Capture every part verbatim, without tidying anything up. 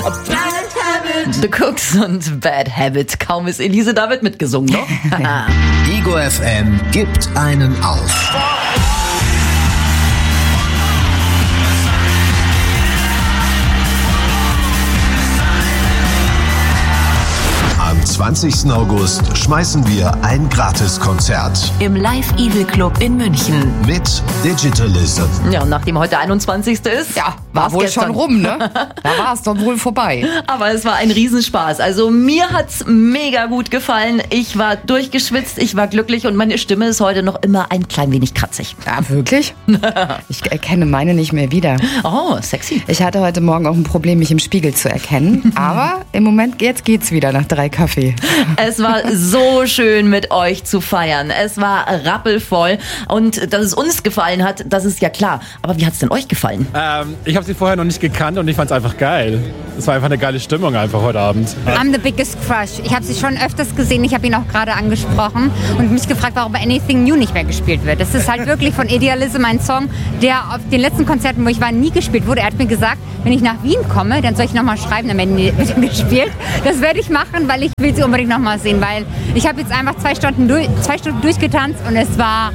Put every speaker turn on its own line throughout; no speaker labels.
The Cooks und Bad Habit. Kaum ist Elise David mitgesungen, noch?
Ego F M gibt einen auf. Am zwanzigsten August schmeißen wir ein Gratiskonzert
Im Live Evil Club in München.
mit Digitalism.
Ja, und nachdem heute einundzwanzigste ist,
Ja,
war's
war wohl
gestern.
schon rum, ne? Da war es doch wohl vorbei.
Aber es war ein Riesenspaß. Also mir hat's mega gut gefallen. Ich war durchgeschwitzt, ich war glücklich und meine Stimme ist heute noch immer ein klein wenig kratzig.
Ja, wirklich? Ich erkenne meine nicht mehr wieder.
Oh, sexy.
Ich hatte heute Morgen auch ein Problem, mich im Spiegel zu erkennen. Aber im Moment, jetzt geht's wieder nach drei Kaffee.
Es war so schön, mit euch zu feiern. Es war rappelvoll. Und dass es uns gefallen hat, das ist ja klar. Aber wie hat's denn euch gefallen?
Ähm, ich habe sie vorher noch nicht gekannt und ich fand es einfach geil. Es war einfach eine geile Stimmung einfach heute Abend.
I'm the biggest crush. Ich habe sie schon öfters gesehen, ich habe ihn auch gerade angesprochen und mich gefragt, warum bei Anything New nicht mehr gespielt wird. Das ist halt wirklich von Idealism ein Song, der auf den letzten Konzerten, wo ich war, nie gespielt wurde. Er hat mir gesagt, wenn ich nach Wien komme, dann soll ich nochmal schreiben, dann werden die wird gespielt. Das werde ich machen, weil ich will sie unbedingt nochmal sehen, weil ich habe jetzt einfach zwei Stunden, durch, zwei Stunden durchgetanzt und es war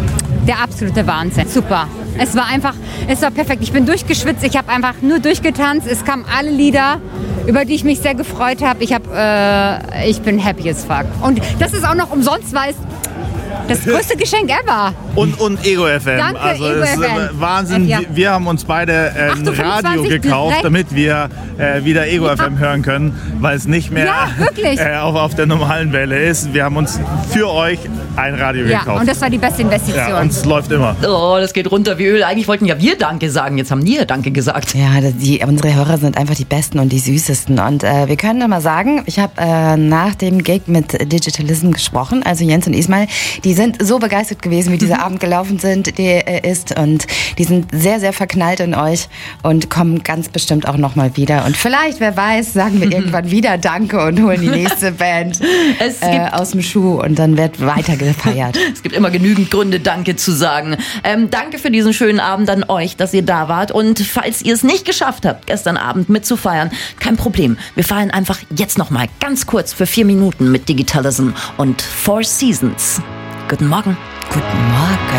der absolute Wahnsinn. Super. Es war einfach, es war perfekt. Ich bin durchgeschwitzt, ich habe einfach nur durchgetanzt. Es kamen alle Lieder, über die ich mich sehr gefreut habe. Ich, hab, äh, ich bin happy as fuck. Und dass es auch noch umsonst war, ist das größte Geschenk ever.
Und, und Ego F M.
Danke,
also
Ego
es ist
F M.
Wahnsinn.
Ja.
Wir, wir haben uns beide äh, ein
achtundfünfzig
Radio gekauft,
direkt.
damit wir äh, wieder Ego
Ja.
F M hören können, weil es nicht mehr
Ja, wirklich.
äh, auf, auf der normalen Welle ist. Wir haben uns für euch ein Radio
Ja,
gekauft.
und das war die beste Investition.
ja, und es läuft immer.
Oh, das geht runter wie Öl. Eigentlich wollten ja wir Danke sagen. Jetzt haben die ja Danke gesagt.
Ja, die, unsere Hörer sind einfach die besten und die süßesten. Und äh, wir können nur mal sagen, ich habe äh, nach dem Gig mit Digitalism gesprochen, also Jens und Ismail, die sind so begeistert gewesen, wie dieser Abend gelaufen sind, der äh, ist. Und die sind sehr, sehr verknallt in euch und kommen ganz bestimmt auch nochmal wieder. Und vielleicht, wer weiß, sagen wir irgendwann wieder Danke und holen die nächste Band
Es
äh,
gibt-
aus dem Schuh und dann wird weiter gefeiert.
Es gibt immer genügend Gründe, Danke zu sagen. Ähm, danke für diesen schönen Abend an euch, dass ihr da wart. Und falls ihr es nicht geschafft habt, gestern Abend mitzufeiern, kein Problem. Wir feiern einfach jetzt nochmal ganz kurz für vier Minuten mit Digitalism und Four Seasons. Guten Morgen.
Guten Morgen.